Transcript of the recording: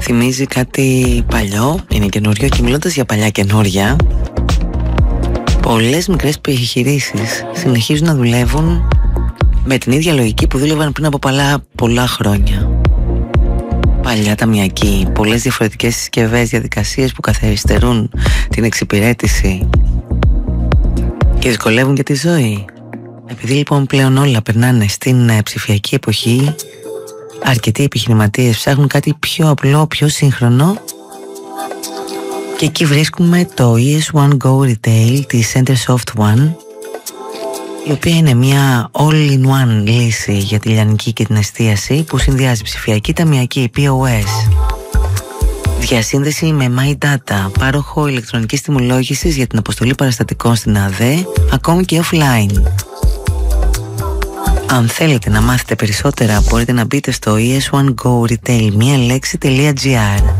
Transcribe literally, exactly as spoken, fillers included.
θυμίζει κάτι παλιό, είναι καινούριο. Και μιλώντας για παλιά καινούρια, πολλές μικρές επιχειρήσεις συνεχίζουν να δουλεύουν με την ίδια λογική που δούλευαν πριν από πολλά, πολλά χρόνια. Παλιά ταμιακοί, πολλές διαφορετικές συσκευές, διαδικασίες που καθυστερούν την εξυπηρέτηση και δυσκολεύουν και τη ζωή. Επειδή λοιπόν πλέον όλα περνάνε στην ψηφιακή εποχή, αρκετοί επιχειρηματίες ψάχνουν κάτι πιο απλό, πιο σύγχρονο, και εκεί βρίσκουμε το ι ες one Go Retail της Centersoft One, η οποία είναι μια all-in-one λύση για τη λιανική και την εστίαση που συνδυάζει ψηφιακή, ταμιακή, πι ο ες, διασύνδεση με MyData, πάροχο ηλεκτρονικής τιμολόγησης για την αποστολή παραστατικών στην ΑΔΕ, ακόμη και offline. Αν θέλετε να μάθετε περισσότερα, μπορείτε να μπείτε στο ι ες one Go Retail μία λέξη.gr.